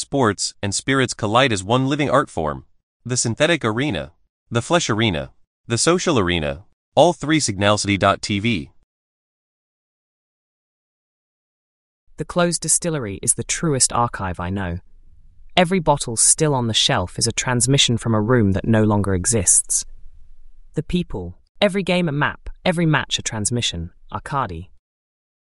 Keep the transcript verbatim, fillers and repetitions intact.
sports, and spirits collide as one living art form. The synthetic arena, the flesh arena, the social arena, all three signalcity dot t v. The closed distillery is the truest archive I know. Every bottle still on the shelf is a transmission from a room that no longer exists. The people, every game a map, every match a transmission, Arcadi.